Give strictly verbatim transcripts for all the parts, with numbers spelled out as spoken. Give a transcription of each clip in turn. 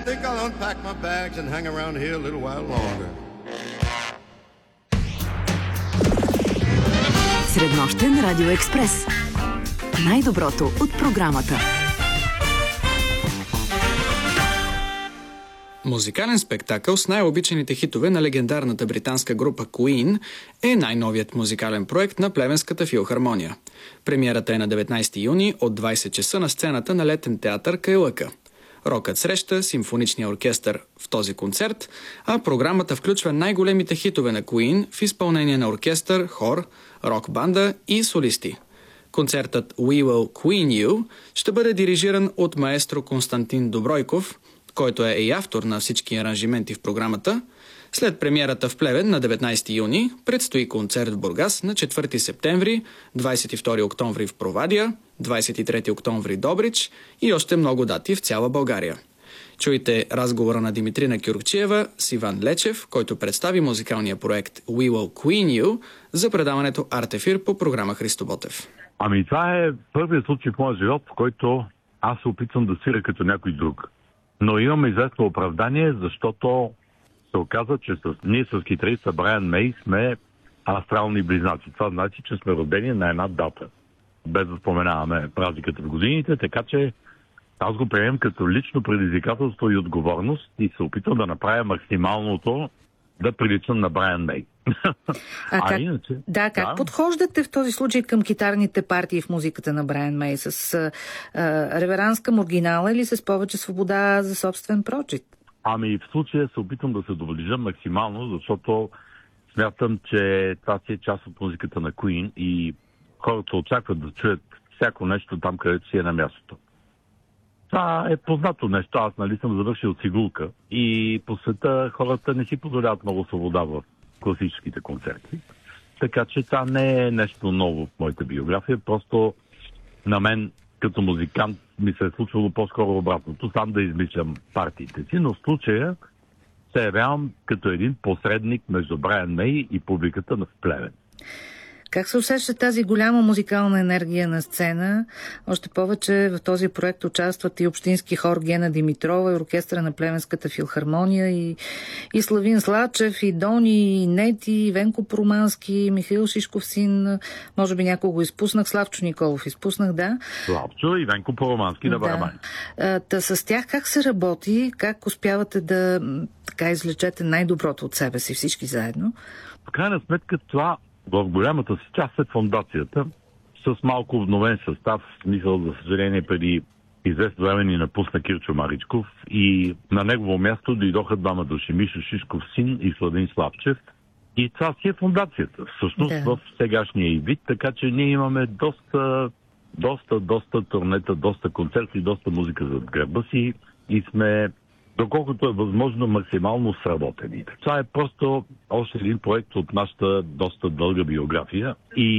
think I'll unpack my bags and hang around here a little while longer. Среднощен Радио Експрес. Най-доброто от програмата. Музикален спектакъл с най-обичаните хитове на легендарната британска група Queen е най-новият музикален проект на Плевенската филхармония. Премиерата е на деветнайсети юни от двайсет часа на сцената на летен театър Кайлъка. Рокът среща симфоничния оркестър в този концерт, а програмата включва най-големите хитове на Queen в изпълнение на оркестър, хор, рок-банда и солисти. Концертът We Will Queen You ще бъде дирижиран от маестро Константин Добройков, който е и автор на всички аранжименти в програмата. След премиерата в Плевен на деветнайсети юни предстои концерт в Бургас на четвърти септември, двайсет и втори октомври в Провадия, двайсет и трети октомври Добрич и още много дати в цяла България. Чуйте разговора на Димитрина Кюркчиева с Иван Лечев, който представи музикалния проект We Will Queen You за предаването Артефир по програма Христо Ботев. Ами това е първият случай в моя живот, в който аз се опитвам да свиря като някой друг. Но имам известно оправдание, защото се оказа, че с, ние с китариста Брайан Мей сме астрални близнаци. Това значи, че сме родени на една дата, без да споменаваме разликата в годините, така че аз го приемам като лично предизвикателство и отговорност и се опитвам да направя максималното да приличам на Брайан Мей. А, а как, иначе, да, как да. подхождате в този случай към китарните партии в музиката на Брайан Мей? С а, а, реверанс към оригинала или с повече свобода за собствен прочит? Ами в случая се опитвам да се доближа максимално, защото смятам, че това си е част от музиката на Queen и хората очакват да чуят всяко нещо там, където си е на мястото. Това е познато нещо. Аз нали съм завършил цигулка и по света хората не си позволяват много свобода в класическите концерти. Така че това не е нещо ново в моята биография. Просто на мен като музикант ми се е случвало по-скоро обратното. Сам да измислям партиите си, но в случая се явявам като един посредник между Брайан Мей и публиката на Плевен. Как се усеща тази голяма музикална енергия на сцена? Още повече в този проект участват и общински хор Гена Димитрова, и оркестъра на Плевенската филхармония, и, и Славин Слачев, и Дони, и Нети, и Венко Промански, и Михаил Шишков син. Може би някого изпуснах. Славчо Николов изпуснах, да. Славчо и Венко Промански на барабани. Да. Та с тях как се работи? Как успявате да така извлечете най-доброто от себе си всички заедно? В крайна сметка това в голямата си част е фондацията с малко обновен състав. В смисъл, за съжаление, преди известно време ни напусна Кирчо Маричков и на негово място дойдоха двама души, Мишо Шишков син и Сладин Славчев. И това си е фондацията, всъщност да. В сегашния и вид, така че ние имаме доста, доста, доста турнета, доста концерти, доста музика зад гърба си и сме, доколкото е възможно, максимално сработени. Това е просто още един проект от нашата доста дълга биография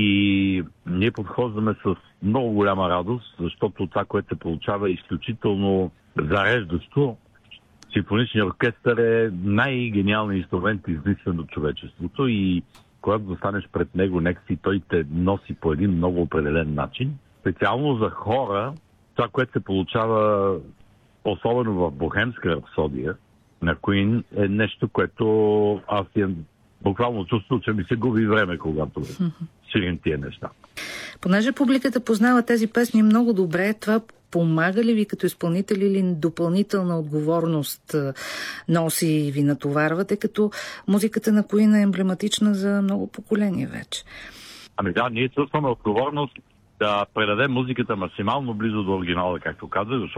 и ние подхождаме с много голяма радост, защото това, което се получава, е изключително зареждащо. Симфоничният оркестър е най-гениалният инструмент, измислен от човечеството и когато застанеш пред него, нека си той те носи по един много определен начин. Специално за хора, това, което се получава особено в Бохемска рапсодия на Queen, е нещо, което аз имам буквално чувство, че ми се губи време, когато свирим тия неща. Понеже публиката познава тези песни много добре, това помага ли ви като изпълнители или допълнителна отговорност носи и ви натоварвате, като музиката на Queen е емблематична за много поколения вече? Ами да, ние чувстваме отговорност да предадем музиката максимално близо до оригинала, както казах,